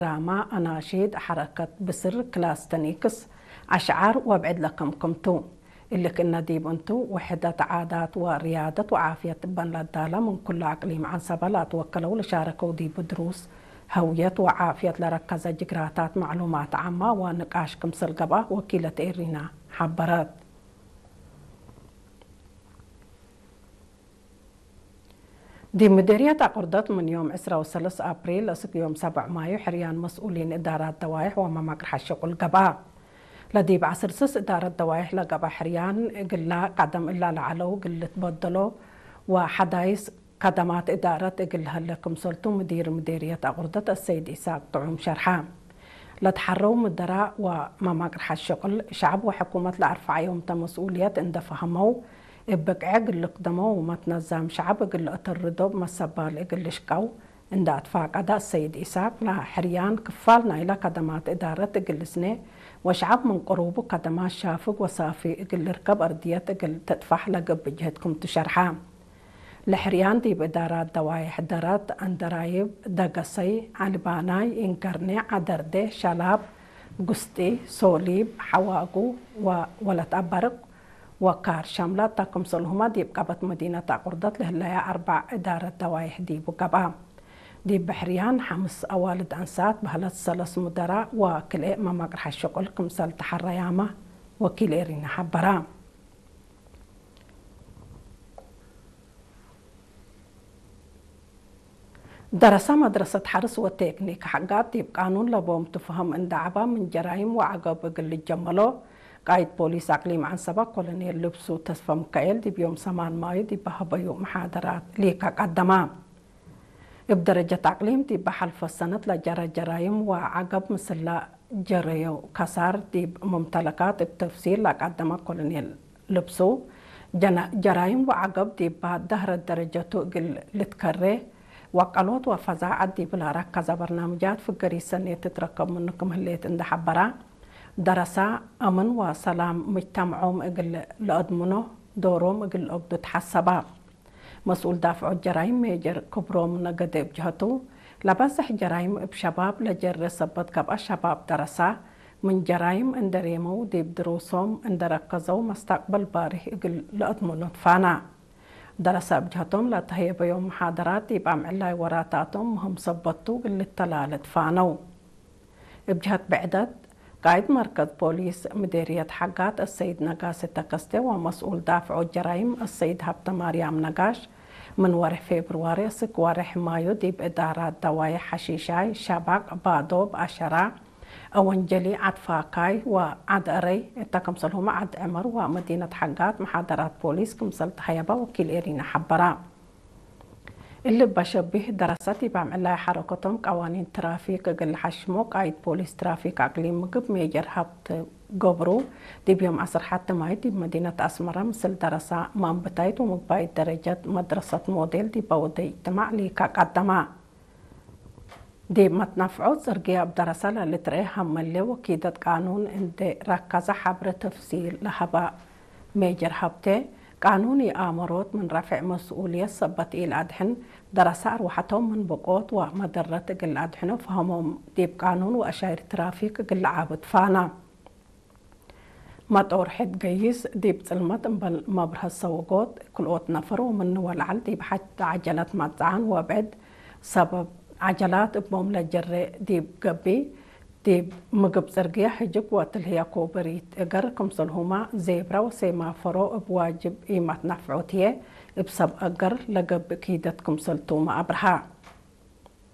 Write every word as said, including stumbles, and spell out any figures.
دراما أناشيد حركة بسر كلاستنيكس أشعار وابعد لكم كمتو اللي كنا ديب انتو وحدة عادات وريادة وعافية بن للدالة من كل عقليم عن سبلات وكلوا لشاركوا ديب دروس هوية وعافية لركز جقراتات معلومات عامة ونقاش كمسل قبا وكيلة إيرينا حبرات دي مديرية عقردت من يوم عشرة وثلاثة أبريل لسك يوم سبعة مايو حريان مسؤولين إدارات دوايح ومماقر حشق القبا لدي بعصر سس إدارة دوايح لقبا حريان قلنا قدم إلا لعلو قل تبدلو وحدايس قدمات إدارة قلها لكم سلطو مدير مديرية عقردت السيد إساق طعوم شرحام لتحروا مدراء ومماقر حشق شعب وحكومة لعرف عيوم تمسؤوليات اندفهموا بقع قل قدموا وما تنظم شعب قل اتردوا بمسبال قل شكو عند اتفاق أداء السيد إساق لا حريان كفالنا إلى قدمات إدارة قل سنة وشعب من قروبه قدمات شافق وصافي قل ركب أرديات قل تدفح لقب بجهتكم تشرحام لحريان دي بإدارات دوايح درات اندرايب دقصي علباناي انكرني عدرده شلاب قستي سوليب حواقو وولت أبرق وكار شاملة تاكم سلهما ديب قبط مدينة عقردت لهلايا أربع إدارة دوايح ديب قبام ديب بحريان حمس أوالد أنسات بهلت سلس مدراء وكل إيه مماقر حشقل كمسال تحريامة وكيل إيرينا حبرام درس مدرسة حرس وتكنيك حقات ديب قانون لبوم تفهم اندعبا من جرائم وعقاب قل الجملو قايد بوليس أقليم عن سبق كولونيل لبسو تسفى مكايل دي بيوم سمان مايو دي بهبيو محاضرات ليكا قدما بدرجة أقليم دي بحلف السنة لجرى جرايم وعقب مثل جريو كسار دي ممتلكات بتفسير لقدما كولونيل لبسو جرايم وعقب دي بعد دهر الدرجة تقل لتكري وقالوت وفزاعة دي بلا ركز برنامجات فقري سنة تتركب منكم هليت اند حبرا درسا أمن وسلام مجتمعهم اقل لأدمنه دورهم اقل أقدو تحسبا مسؤول دافع الجرائم ميجر كبروم نقد بجهتو لبسح جرائم بشباب لجر سبت كبا شباب درسا من جرائم اندريمو ديب دروسهم اندركزو مستقبل بارح اقل لأدمنه تفانا درسا بجهتهم لا تهي بيوم محاضرات ديب عملاي وراتاتهم هم سبتو قل التلالة تفانو بجهت بعدد قائد مركز بوليس مديرية حقات السيد نقاس التكستي ومسؤول دافع الجرائم السيد هبت مريم نقاش من ورح فبراير سك ورح مايو دي بإدارات دوايح حشيشاي شباك بادوب أشرا أونجلي عد فاكاي وعد أري تكمسلهم عد عمر ومدينة حقات محاضرات بوليس كمسل تحيبا وكيل إيرينا حبرا اللي بشبه دراساتي بعمل حركتهم قوانين ترافيك قل حشمو قايد بوليس ترافيك أقليم مقب ميجر هبت قبرو دي بيوم عصر حتى ماي دي بمدينة أسمرة مثل دراسة مام بتايت ومقبايد درجة مدرسة موديل دي بودي اجتماع ليكا قدما دي متنفعو زرقية بدراسة للتريه هم اللي وكيدة قانون اندي ركز حبر تفصيل لهبا ميجر هبتي قانوني آمروت من رفع مسؤولية سبت إلى أدحن دراسة أروحتهم من بقوت ومدرة قل أدحنو فهمهم ديب قانون وأشاير ترافيك قل عابد فانا ما طور حد جيز ديب سلمت مبرها السوقات كل اوت نفر ومن والعل ديب حتى عجلات مدعان وبعد سبب عجلات بمم لجر ديب قبي ديب مقب زرقية حجب واتل هي كوبريت اقر كمسلهما زيبرا وسيما فرو بواجب ايمات نفعوتيه بسب اقر لقب كيدت كمسلتوما ابرها